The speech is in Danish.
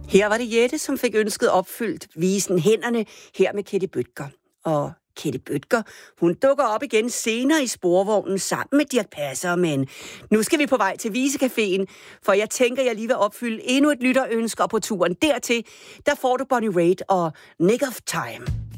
Her var det Jette, som fik ønsket opfyldt, Visen Hænderne, her med Ketty Bøtger. Og Ketty Bøtger, hun dukker op igen senere i sporvognen sammen med Dirch Passer, men nu skal vi på vej til Visecaféen, for jeg tænker, jeg lige vil opfylde endnu et lytterønske, og på turen dertil, der får du Bonnie Raitt og Nick of Time.